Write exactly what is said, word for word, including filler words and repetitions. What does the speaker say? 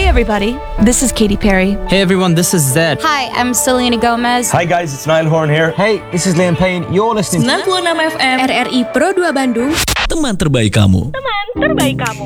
Hey everybody, this is Katy Perry. Hey everyone, this is Zed. Hi, I'm Selena Gomez. Hi guys, it's Niall Horn here. Hey, this is Liam Payne. You're listening to sembilan puluh enam F M R R I Pro dua Bandung. Teman terbaik kamu. Teman terbaik kamu.